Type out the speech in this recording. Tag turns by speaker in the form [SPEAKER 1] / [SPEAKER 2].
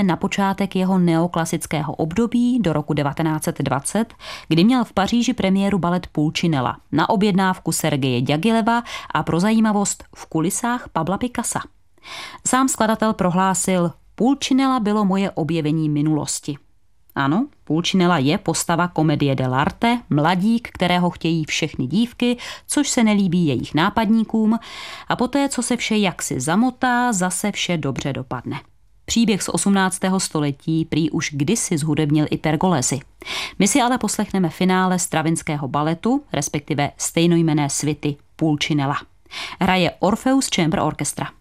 [SPEAKER 1] na počátek jeho neoklasického období do roku 1920, kdy měl v Paříži premiéru balet Pulcinella na objednávku Sergeje Ďagileva a pro zajímavost v kulisách Pabla Picassa. Sám skladatel prohlásil: Pulcinella bylo moje objevení minulosti. Ano, Pulcinella je postava komedie dell'arte, mladík, kterého chtějí všechny dívky, což se nelíbí jejich nápadníkům, a poté, co se vše jaksi zamotá, zase vše dobře dopadne. Příběh z 18. století prý už kdysi zhudebnil i Pergolesi. My si ale poslechneme finále stravinského baletu, respektive stejnojmenné svity Pulcinella. Hraje Orpheus Chamber Orchestra.